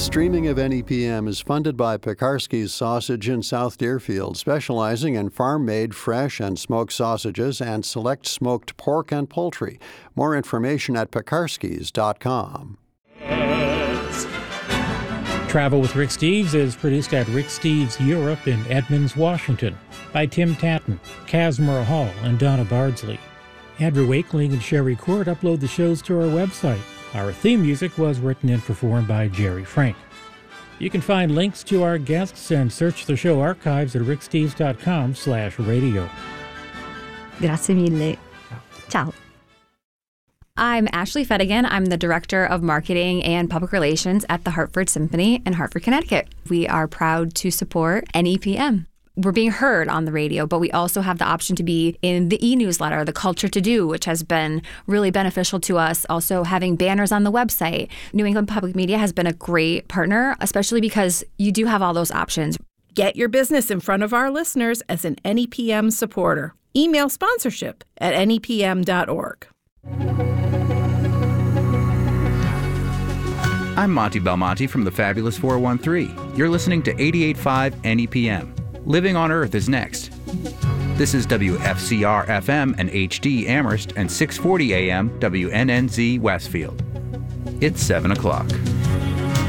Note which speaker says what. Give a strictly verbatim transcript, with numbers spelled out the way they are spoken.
Speaker 1: Streaming of N E P M is funded by Pekarsky's Sausage in South Deerfield, specializing in farm-made fresh and smoked sausages and select smoked pork and poultry. More information at pekarsky's dot com.
Speaker 2: Travel with Rick Steves is produced at Rick Steves Europe in Edmonds, Washington, by Tim Tatton, Casimir Hall, and Donna Bardsley. Andrew Wakeling and Sherry Court upload the shows to our website. Our theme music was written and performed by Jerry Frank. You can find links to our guests and search the show archives at ricksteves dot com slash radio.
Speaker 3: Grazie mille. Ciao.
Speaker 4: I'm Ashley Fedigan. I'm the Director of Marketing and Public Relations at the Hartford Symphony in Hartford, Connecticut. We are proud to support N E P M. We're being heard on the radio, but we also have the option to be in the e-newsletter, the Culture to Do, which has been really beneficial to us. Also having banners on the website. New England Public Media has been a great partner, especially because you do have all those options.
Speaker 5: Get your business in front of our listeners as an N E P M supporter. Email sponsorship at N E P M dot org.
Speaker 6: I'm Monty Belmonte from the Fabulous four one three. You're listening to eighty-eight point five N E P M. Living on Earth is next. This is W F C R F M and H D Amherst and six forty A M W N N Z Westfield. It's seven o'clock.